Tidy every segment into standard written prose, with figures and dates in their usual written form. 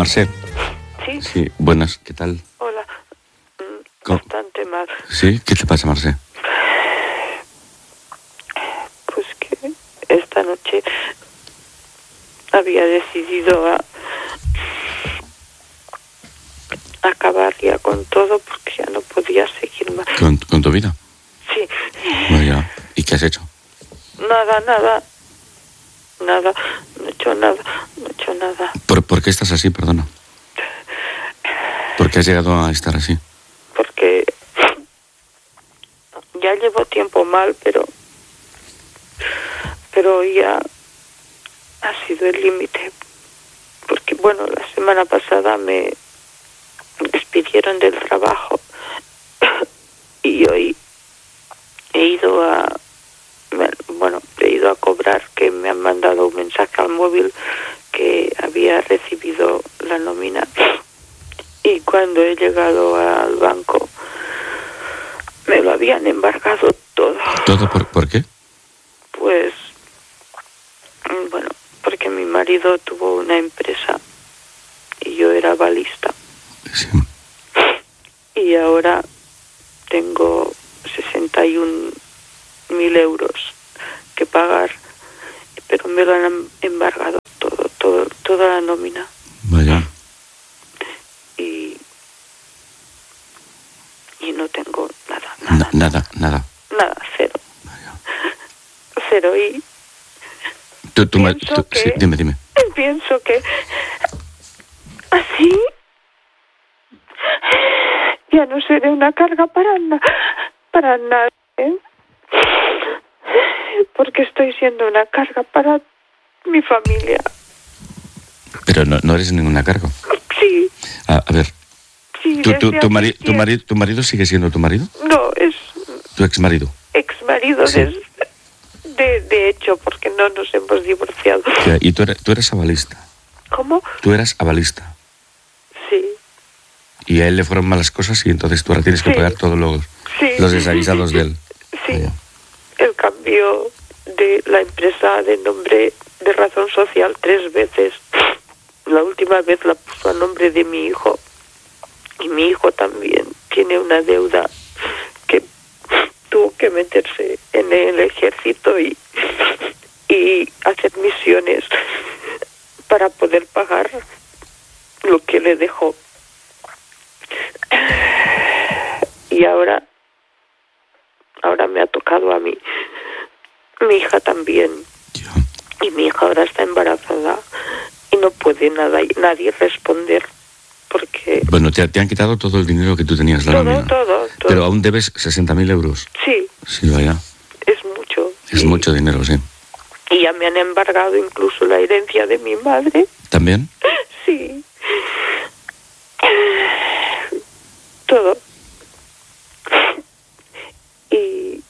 Marcé. Sí. Sí, buenas, ¿qué tal? Hola. ¿Cómo? Bastante mal. ¿Sí? ¿Qué te pasa, Marcé? Pues que esta noche había decidido acabar ya con todo porque ya no podía seguir más. ¿Con tu vida? Sí. Vaya. ¿Y qué has hecho? Nada. No he hecho nada. ¿Por qué estás así, perdona? ¿Por qué has llegado a estar así? Porque ya llevo tiempo mal, pero ya ha sido el límite. Porque, bueno, la semana pasada me despidieron del trabajo y hoy he ido a cobrar, que me han mandado un mensaje al móvil que había recibido la nómina, y cuando he llegado al banco me lo habían embargado todo. ¿Todo por qué? Pues, bueno, porque mi marido tuvo una empresa y yo era balista. Sí. Y ahora tengo 61.000 euros que pagar, pero me lo han embargado toda la nómina. Vaya. Y no tengo nada. Nada. Nada, cero. Vaya. Cero. Y Sí, dime. pienso que así ya no seré una carga para nadie, porque estoy siendo una carga para mi familia. Pero no eres ninguna carga. Sí. A ver, Sí, ¿tu marido sigue siendo tu marido? No, es ¿Tu exmarido? exmarido, Sí. de hecho, porque no nos hemos divorciado. Ya, y tú eres avalista. ¿Cómo? Tú eras avalista. Sí. Y a él le fueron malas cosas y entonces tú ahora tienes que Sí. pagar todos los desaguisados de él. Sí. Vaya. El cambio de la empresa de nombre de razón social 3 veces. La última vez la puso a nombre de mi hijo. Y mi hijo también tiene una deuda que tuvo que meterse en el ejército y hacer misiones para poder pagar lo que le dejó. Y ahora me ha tocado a mí. Mi hija también. Ya. Y mi hija ahora está embarazada y no puede nadie responder, porque Bueno, te han quitado todo el dinero que tú tenías, la nómina. todo. Pero aún debes 60.000 euros. Sí, Sí, vaya. es mucho. Es Y- mucho dinero, sí. Y ya me han embargado incluso la herencia de mi madre. ¿También? Sí. Todo. Y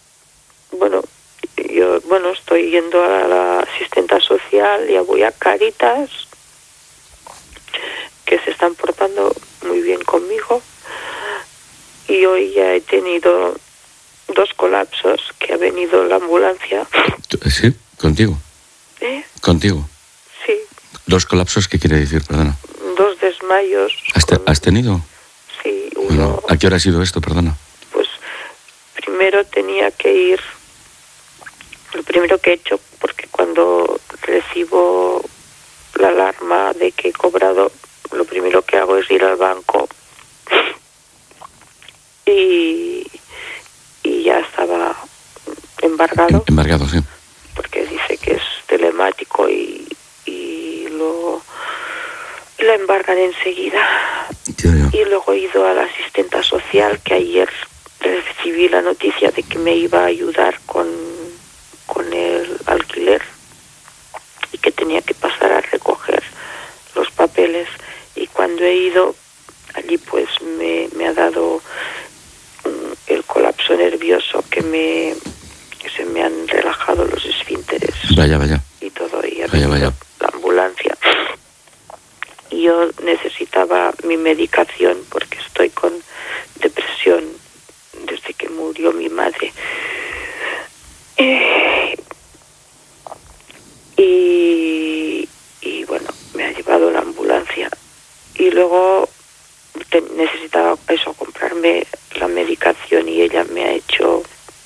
yo estoy yendo a la asistenta social, ya voy a Cáritas, que se están portando muy bien conmigo. Y hoy ya he tenido 2 colapsos, que ha venido la ambulancia. Sí, contigo. ¿Eh? Contigo. Sí. 2 colapsos, ¿qué quiere decir? Perdona. 2 desmayos. ¿Has tenido? Sí, Bueno, uno. ¿a qué hora ha sido esto? Perdona. Pues primero tenía que ir, lo primero que he hecho, porque cuando recibo la alarma de que he cobrado, lo primero que hago es ir al banco y ya estaba embargado, Embargado, sí. porque dice que es telemático y lo embargan enseguida. Ya. Y luego he ido a la asistenta social, que ayer recibí la noticia de que me iba a ayudar con el alquiler y que tenía que pasar a recoger los papeles. Y cuando he ido allí, pues me ha dado el colapso nervioso, que se me han relajado los esfínteres. Vaya. Y todo, y ha Vaya. venido la ambulancia. Y yo necesitaba mi medicación porque estoy con depresión desde que murió mi madre. Y bueno, me ha llevado la ambulancia luego necesitaba eso, comprarme la medicación, y ella me ha hecho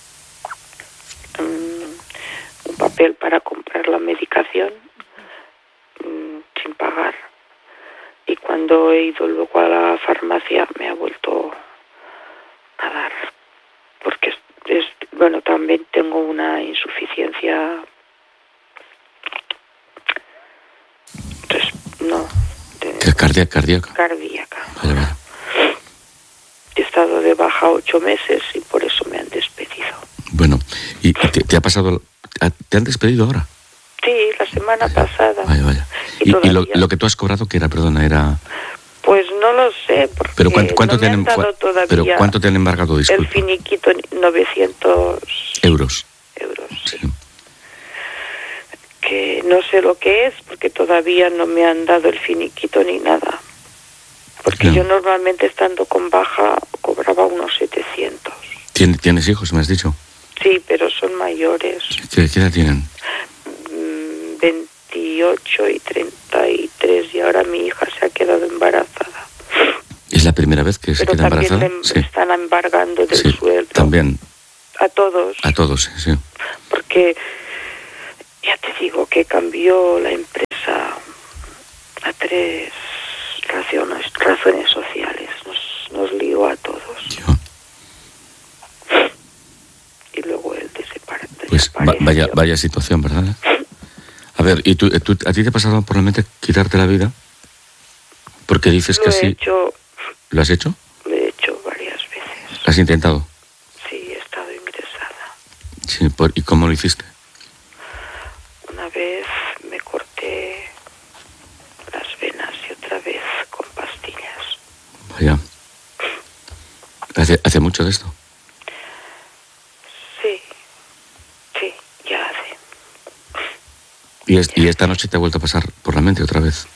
un papel para comprar la medicación sin pagar. Y cuando he ido luego a la farmacia me ha vuelto a dar, porque bueno, también tengo una insuficiencia cardíaca. Vale, vale. He estado de baja 8 meses y por eso me han despedido. Bueno, ¿y te ha pasado? ¿Te han despedido ahora? Sí, la semana pasada. Vaya. ¿Y lo que tú has cobrado qué era? Perdona, era... Pues no lo sé, porque ¿Pero cuánto no me han dado todavía. ¿Pero cuánto te han embargado? Disculpa. El finiquito, 900 euros. Sí. Que no sé lo que es, porque todavía no me han dado el finiquito ni nada. Porque yo normalmente, estando con baja, cobraba unos 700. ¿Tienes hijos, me has dicho? Sí, pero son mayores. ¿Qué edad tienen? 28 y 33, y ahora mi hija se ha quedado embarazada. ¿Es la primera vez que se queda embarazada? Pero también están embargando del sueldo. También. A todos. A todos, sí. Porque ya te digo que cambió la empresa a 3 razones sociales. Nos lió a todos. Y luego el pues vaya situación, ¿verdad? A ver, ¿y a ti te ha pasado por la mente quitarte la vida? Porque dices que así... ¿Lo has hecho? Lo he hecho varias veces. ¿Has intentado? Sí, he estado ingresada. Sí, ¿y cómo lo hiciste? Una vez me corté las venas y otra vez con pastillas. Vaya. ¿Hace mucho de esto? Sí, ya hace. ¿Y esta noche te ha vuelto a pasar por la mente otra vez?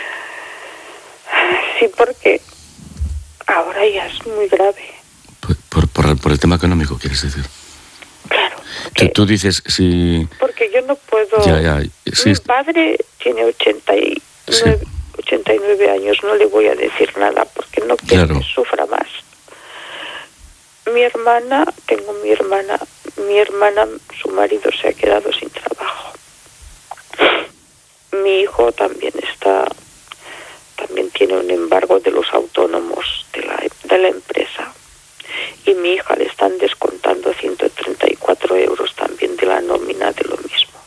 Sí, porque ahora ya es muy grave. Por el tema económico, ¿quieres decir? Claro. Tú dices, si... Porque yo no puedo... Sí, mi padre tiene 89 años, no le voy a decir nada porque no quiero que sufra más. Mi hermana, su marido se ha quedado sin trabajo. Mi hijo también tiene un embargo de los autónomos de la empresa. Y mi hija le están descontando 134 euros también de la nómina de lo mismo.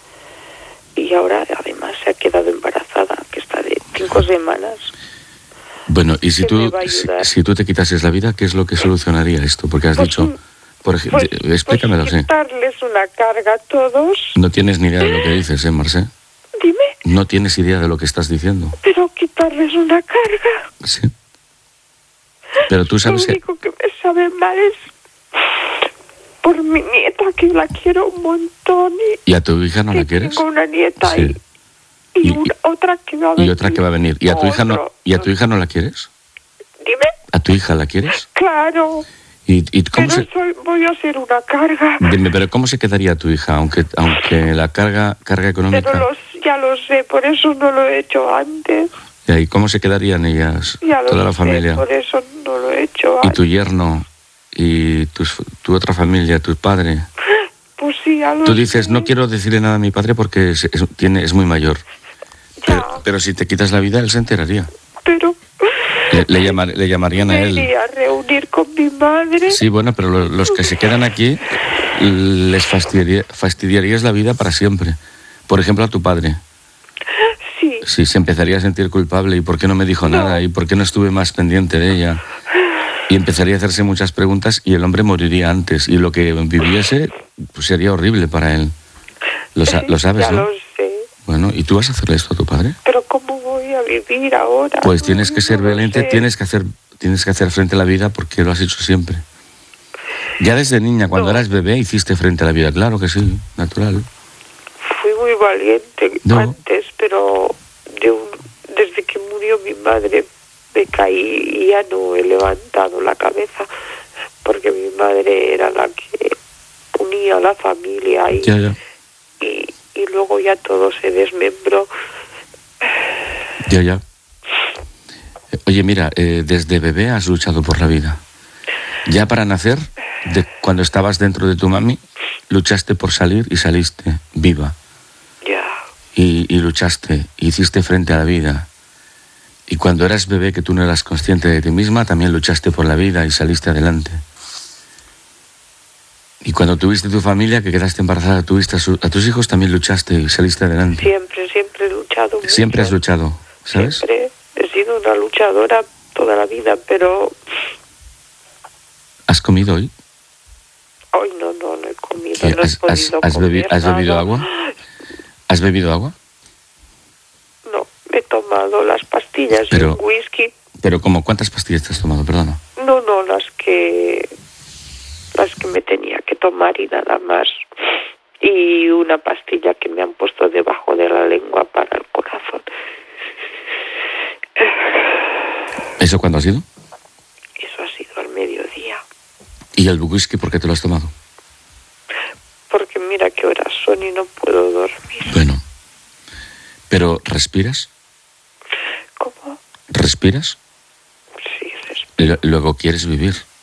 Y ahora además se ha quedado embarazada, que está de 5 semanas. Bueno, y si tú te quitases la vida, ¿qué es lo que solucionaría esto? Porque has dicho, por ejemplo, explícamelo, sí. Quitarles una carga a todos. No tienes ni idea de lo que dices, Marcé. Dime. No tienes idea de lo que estás diciendo. Pero quitarles una carga. Sí. Pero tú sabes... Lo único que me sabe mal es por mi nieta, que la quiero un montón. ¿Y a tu hija no la quieres? Tengo una nieta sí. y otra que va a venir. Y otra que va a venir. ¿Y a tu hija no la quieres? Dime. ¿A tu hija la quieres? Claro. ¿Y cómo voy a hacer una carga. Dime, pero ¿cómo se quedaría tu hija, aunque la carga económica? Pero ya lo sé, por eso no lo he hecho antes. ¿Y cómo se quedarían ellas, toda la familia? Por eso no lo he hecho antes. ¿Y tu yerno? ¿Y tu otra familia, tu padre? Pues sí, ya lo Tú dices, no quiero decirle nada a mi padre porque es muy mayor. Pero si te quitas la vida, él se enteraría. Pero... Le llamarían a él. Me iría a reunir con mi madre. Sí, bueno, pero los que se quedan aquí les fastidiarías la vida para siempre. Por ejemplo, a tu padre. Sí. Sí, se empezaría a sentir culpable. ¿Y por qué no me dijo nada? ¿Y por qué no estuve más pendiente de ella? Y empezaría a hacerse muchas preguntas y el hombre moriría antes. Y lo que viviese pues, sería horrible para él. Lo sabes, ¿no? Ya lo sé. Bueno, ¿y tú vas a hacerle esto a tu padre? Pero ¿cómo voy a vivir ahora? Pues tienes que ser valiente, tienes que hacer frente a la vida porque lo has hecho siempre. Ya desde niña, cuando eras bebé, hiciste frente a la vida, claro que sí, natural. Fui muy valiente antes, pero desde que murió mi madre me caí y ya no he levantado la cabeza, porque mi madre era la que unía a la familia y luego ya todo se desmembró. Ya. Oye, mira, desde bebé has luchado por la vida. Ya para nacer, cuando estabas dentro de tu mami, luchaste por salir y saliste viva. Ya. Y luchaste, hiciste frente a la vida. Y cuando eras bebé, que tú no eras consciente de ti misma, también luchaste por la vida y saliste adelante. Y cuando tuviste tu familia, que quedaste embarazada, tuviste a tus hijos, también luchaste y saliste adelante. Siempre he luchado mucho. Siempre has luchado, ¿sabes? Siempre he sido una luchadora toda la vida, pero... ¿Has comido hoy? Hoy no he comido, no he podido ¿Has bebido nada. agua? ¿Has bebido agua? No, me he tomado las pastillas y un whisky. Pero ¿cuántas pastillas te has tomado? Perdona. No, las que me tenía que tomar y nada más. Y una pastilla que me han puesto debajo de la lengua para el corazón. ¿Eso cuándo ha sido? Eso ha sido al mediodía. ¿Y el whisky por qué te lo has tomado? Porque mira qué horas son y no puedo dormir. Bueno, pero ¿respiras? ¿Cómo? ¿Respiras? Sí, respiro. Luego quieres vivir.